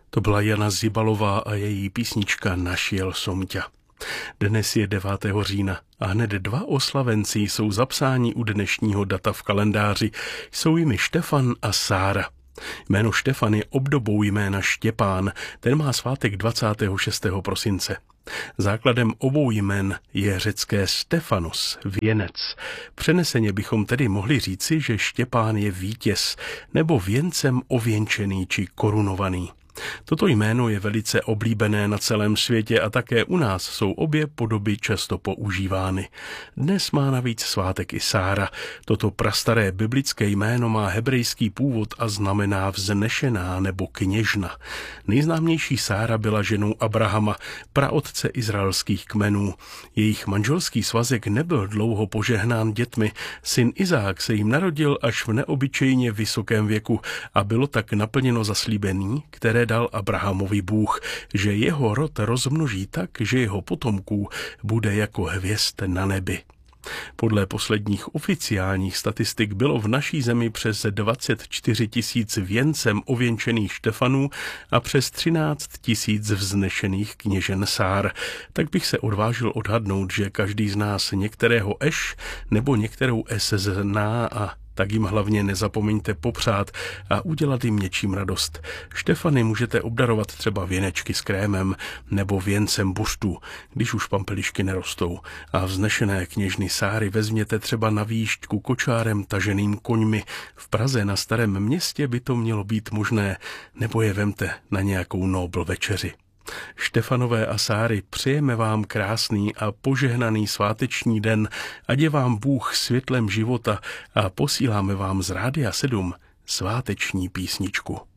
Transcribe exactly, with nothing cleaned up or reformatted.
To byla Jana Zibalová a její písnička Našiel som ťa. Dnes je devátého října a hned dva oslavenci jsou zapsáni u dnešního data v kalendáři. Jsou jimi Štefan a Sára. Jméno Štefan je obdobou jména Štěpán, ten má svátek dvacátého šestého prosince. Základem obou jmen je řecké Stefanos, věnec. Přeneseně bychom tedy mohli říci, že Štěpán je vítěz nebo věncem ověnčený či korunovaný. Toto jméno je velice oblíbené na celém světě a také u nás jsou obě podoby často používány. Dnes má navíc svátek i Sára. Toto prastaré biblické jméno má hebrejský původ a znamená vznešená nebo kněžna. Nejznámější Sára byla ženou Abrahama, praotce izraelských kmenů. Jejich manželský svazek nebyl dlouho požehnán dětmi. Syn Izák se jim narodil až v neobyčejně vysokém věku a bylo tak naplněno zaslíbení, které dal Abrahamovi Bůh, že jeho rod rozmnoží tak, že jeho potomků bude jako hvězd na nebi. Podle posledních oficiálních statistik bylo v naší zemi přes dvacet čtyři tisíc věncem ověnčených Štefanů a přes třináct tisíc vznešených kněžen Sár. Tak bych se odvážil odhadnout, že každý z nás některého Eš nebo některou Es zná a tak jim hlavně nezapomeňte popřát a udělat jim něčím radost. Štefany můžete obdarovat třeba věnečky s krémem nebo věncem buřtů, když už pampelišky nerostou. A vznešené kněžny Sáry vezměte třeba na výšťku kočárem taženým koňmi. V Praze na Starém Městě by to mělo být možné, nebo je vemte na nějakou nobl večeři. Štefanové a Sáry, přejeme vám krásný a požehnaný sváteční den, ať je vám Bůh světlem života a posíláme vám z Rádia sedm sváteční písničku.